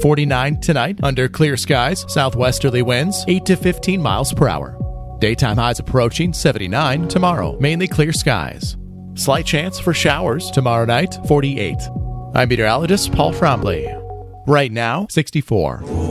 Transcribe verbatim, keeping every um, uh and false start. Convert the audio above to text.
forty-nine tonight under clear skies, southwesterly winds eight to fifteen miles per hour. Daytime highs approaching seventy-nine tomorrow, mainly clear skies. Slight chance for showers tomorrow night, forty-eight. I'm meteorologist Paul Frombley. Right now, sixty-four.